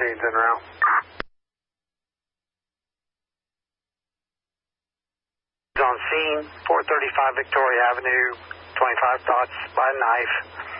17's en route. On scene, 435 Victoria Avenue, 25 thoughts by knife.